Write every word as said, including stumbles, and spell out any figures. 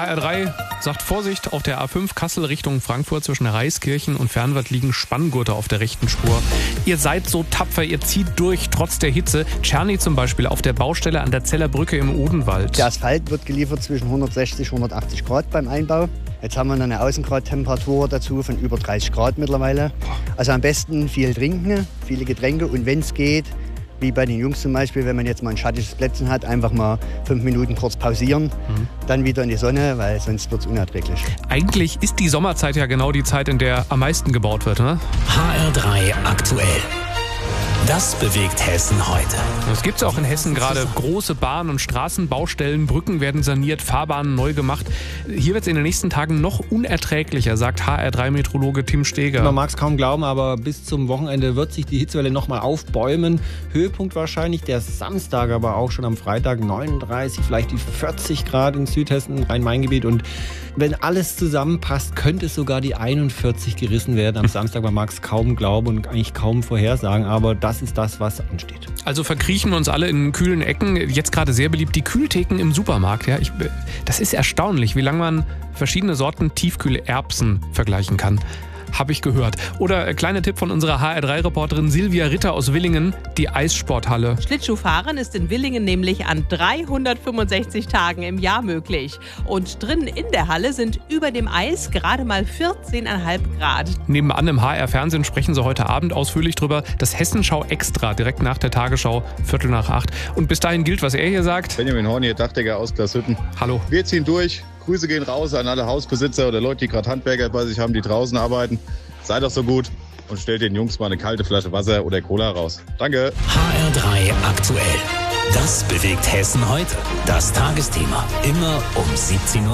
H R drei sagt Vorsicht, auf der A fünf Kassel Richtung Frankfurt zwischen Reiskirchen und Fernwald liegen Spanngurte auf der rechten Spur. Ihr seid so tapfer, ihr zieht durch, trotz der Hitze. Czerny zum Beispiel auf der Baustelle an der Zeller Brücke im Odenwald. Der Asphalt wird geliefert zwischen hundertsechzig und hundertachtzig Grad beim Einbau. Jetzt haben wir noch eine Außengradtemperatur dazu von über dreißig Grad mittlerweile. Also am besten viel trinken, viele Getränke und wenn es geht, wie bei den Jungs zum Beispiel, wenn man jetzt mal ein schattiges Plätzchen hat, einfach mal fünf Minuten kurz pausieren, mhm. dann wieder in die Sonne, weil sonst wird es unerträglich. Eigentlich ist die Sommerzeit ja genau die Zeit, in der am meisten gebaut wird, ne? H R drei aktuell. Das bewegt Hessen heute. Es gibt auch in Hessen gerade große Bahn- und Straßenbaustellen. Brücken werden saniert, Fahrbahnen neu gemacht. Hier wird es in den nächsten Tagen noch unerträglicher, sagt H R drei Meteorologe Tim Steger. Man mag es kaum glauben, aber bis zum Wochenende wird sich die Hitzewelle noch mal aufbäumen. Höhepunkt wahrscheinlich der Samstag, aber auch schon am Freitag neununddreißig, vielleicht die vierzig Grad in Südhessen, Rhein-Main-Gebiet. Und wenn alles zusammenpasst, könnte es sogar die einundvierzig gerissen werden am Samstag. Man mag es kaum glauben und eigentlich kaum vorhersagen, aber das ist das, was ansteht. Also verkriechen wir uns alle in kühlen Ecken. Jetzt gerade sehr beliebt die Kühltheken im Supermarkt. Ja, ich, das ist erstaunlich, wie lange man verschiedene Sorten Tiefkühlerbsen vergleichen kann. Habe ich gehört. Oder äh, kleiner Tipp von unserer H R drei Reporterin Silvia Ritter aus Willingen, die Eissporthalle. Schlittschuhfahren ist in Willingen nämlich an dreihundertfünfundsechzig Tagen im Jahr möglich. Und drin in der Halle sind über dem Eis gerade mal vierzehn Komma fünf Grad. Nebenan im H R-Fernsehen sprechen sie heute Abend ausführlich drüber. Das Hessenschau Extra, direkt nach der Tagesschau, Viertel nach acht. Und bis dahin gilt, was er hier sagt. Benjamin Horn hier, Dachdecker aus Glashütten. Hallo. Wir ziehen durch. Grüße gehen raus an alle Hausbesitzer oder Leute, die gerade Handwerker bei sich haben, die draußen arbeiten. Seid doch so gut und stellt den Jungs mal eine kalte Flasche Wasser oder Cola raus. Danke. H R drei aktuell. Das bewegt Hessen heute. Das Tagesthema. Immer um siebzehn Uhr.